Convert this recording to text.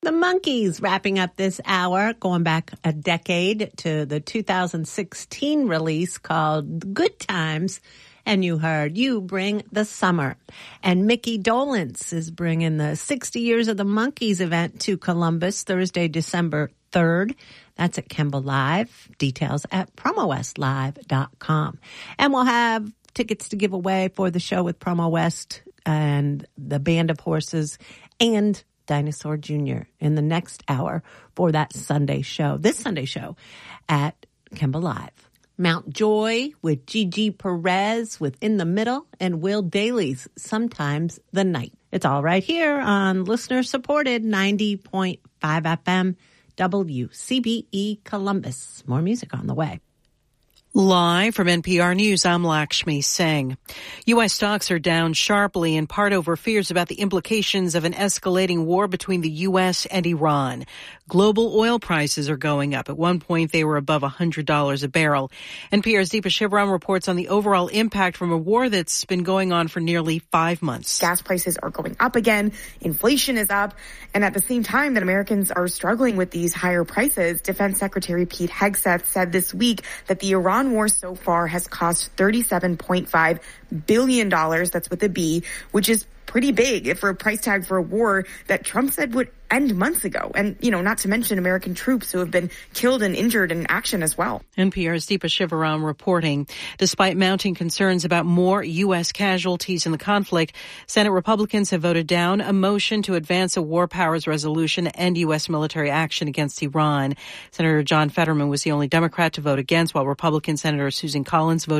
The Monkees wrapping up this hour, going back a decade to the 2016 release called Good Times. And you heard You Bring the Summer. And Mickey Dolenz is bringing the 60 Years of the Monkees event to Columbus Thursday, December 3rd. That's at Kemba Live. Details at PromoWestLive.com. And we'll have tickets to give away for the show with Promo West and the Band of Horses and Dinosaur Jr. in the next hour for that Sunday show, this Sunday show at Kemba Live. Mount Joy with Gigi Perez with In the Middle and Will Daly's Sometimes the Night. It's all right here on listener-supported 90.5 FM WCBE Columbus. More music on the way. Live from NPR News, I'm Lakshmi Singh. U.S. stocks are down sharply, in part over fears about the implications of an escalating war between the U.S. and Iran. Global oil prices are going up. At one point, they were above $100 a barrel. NPR's Deepa Shivaram reports on the overall impact from a war that's been going on for nearly 5 months. Gas prices are going up again. Inflation is up. And at the same time that Americans are struggling with these higher prices, Defense Secretary Pete Hegseth said this week that the Iran war so far has cost $37.5 billion. That's with a B, which is pretty big for a price tag for a war that Trump said would end months ago. And, not to mention American troops who have been killed and injured in action as well. NPR's Deepa Shivaram reporting. Despite mounting concerns about more U.S. casualties in the conflict, Senate Republicans have voted down a motion to advance a war powers resolution and U.S. military action against Iran. Senator John Fetterman was the only Democrat to vote against, while Republican Senator Susan Collins voted